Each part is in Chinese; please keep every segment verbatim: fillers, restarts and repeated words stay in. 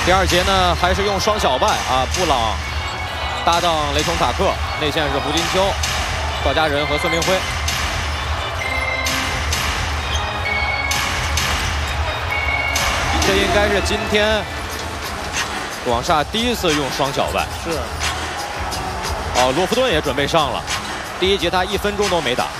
第二节呢，还是用双小外啊，布朗搭档雷琼塔克，内线是胡金秋、赵家人和孙明辉。这应该是今天广厦第一次用双小外。 是。 哦，罗弗顿也准备上了。第一节他一分钟都没打。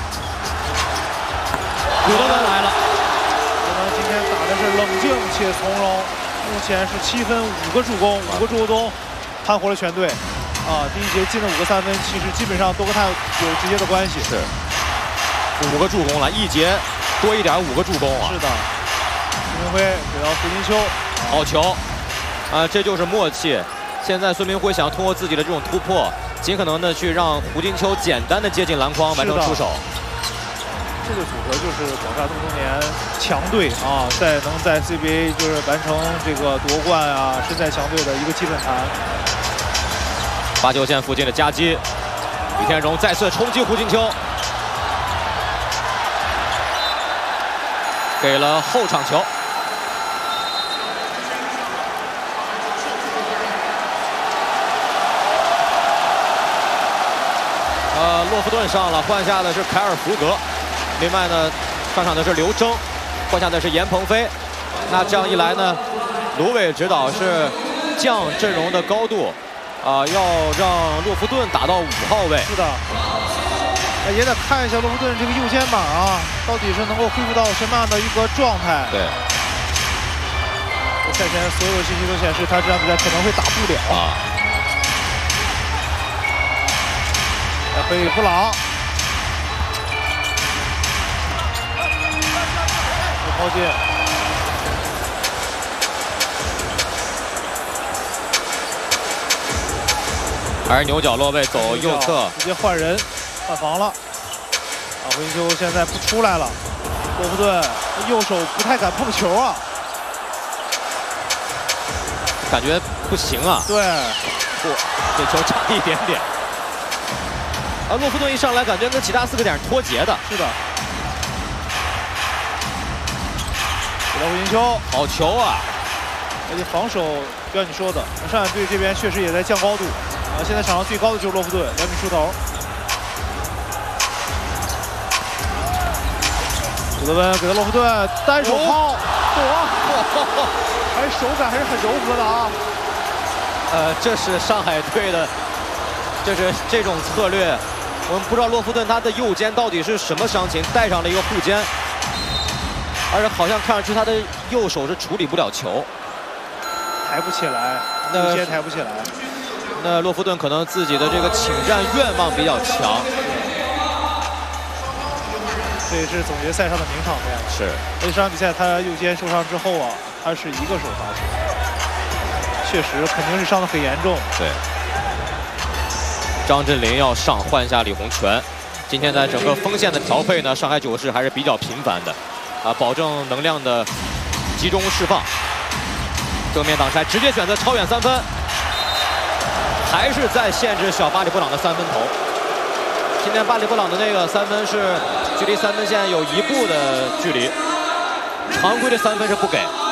古德文来了。 古德文今天打的是冷静且从容，目前是七分五个助攻，五个助攻，盘活了全队。啊，第一节进了五个三分，其实基本上都跟他有直接的关系。 是。五个助攻了，一节多一点，五个助攻啊。 是的。孙明辉给到胡金秋， 好球。啊，这就是默契。现在孙明辉想通过自己的这种突破，尽可能的去让胡金秋简单的接近篮筐，完成出手。 这个组合就是广厦这么多年强队啊，在能在 C B A 就是完成这个夺冠啊，身在强队的一个基本盘。 罚球线附近的夹击，李天荣再次冲击胡金秋，给了后场球。呃，洛夫顿上了，换下的是凯尔福格。另外呢，上场的是刘铮，换下的是严鹏飞。那这样一来呢，卢伟指导是降阵容的高度，啊、呃，要让洛夫顿打到五号位。 是的，也得看一下洛夫顿这个右肩膀啊，到底是能够恢复到什么样的一个状态。 对。 赛前所有的信息都显示，他这场比赛可能会打不了啊。回给布朗，抛进， 还是牛角落位走右侧， 直接换人，换防了。啊，胡金秋现在不出来了，洛夫顿右手不太敢碰球啊， 感觉不行啊。 对， 不，这球差一点点。而洛夫顿一上来，感觉跟其他四个点脱节的。 是的。给到胡金秋， 好球啊！ 而且防守，就像你说的，上海队这边确实也在降高度。啊，现在场上最高的就是洛夫顿，两米出头。古德温给到洛夫顿，单手抛，哇，还是手感还是很柔和的啊。 呃，这是上海队的，这是这种策略。我们不知道洛夫顿他的右肩到底是什么伤情，带上了一个护肩，而且好像看上去他的右手是处理不了球， 抬不起来，右肩抬不起来。 那洛夫顿可能自己的这个请战愿望比较强， 这也是总决赛上的名场面。 是， 这场比赛他右肩受伤之后啊，他是一个手罚球，确实肯定是伤得很严重。 对。张镇麟要上，换下李洪权。今天在整个锋线的调配呢，上海九世还是比较频繁的，啊，保证能量的集中释放。正面挡拆，直接选择超远三分，还是在限制小巴里布朗的三分投。今天巴里布朗的那个三分是距离三分线有一步的距离，常规的三分是不给。